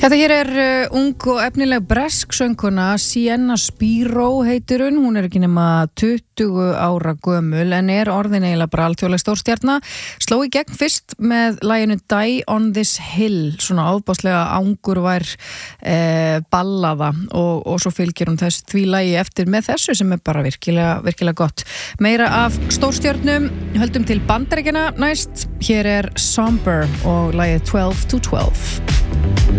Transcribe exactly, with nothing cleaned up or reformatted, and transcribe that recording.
Þetta hér er uh, ung og efnileg bresk söngkona, Sienna Spiro heitir hún, hún er ekki nema tuttugu ára gömul en er orðin eiginlega bara alþjóðleg stórstjarna, sló í gegn fyrst með laginu Die on this Hill, svona ofboðslega angurvær eh, ballaða og, og svo fylgir hún þess því lagi eftir með þessu sem er bara virkilega, virkilega gott. Meira af stórstjörnum, höldum til Bandaríkjanna næst, hér er Somber og lagið twelve to twelve.